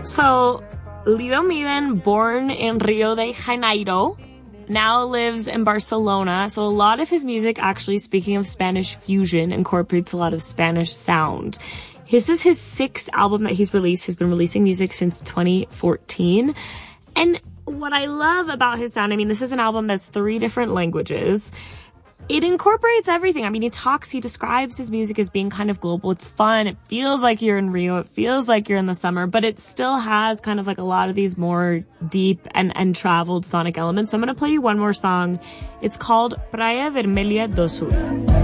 So, Leo Miden, born in Rio de Janeiro, now lives in Barcelona. So a lot of his music, actually, speaking of Spanish fusion, incorporates a lot of Spanish sound. This is his 6th album that he's released. He's been releasing music since 2014. And what I love about his sound, I mean, this is an album that's 3 different languages. It incorporates everything. I mean, he describes his music as being kind of global. It's fun. It feels like you're in Rio. It feels like you're in the summer, but it still has kind of like a lot of these more deep and traveled sonic elements. So I'm going to play you one more song. It's called Praia Vermelha do Sul.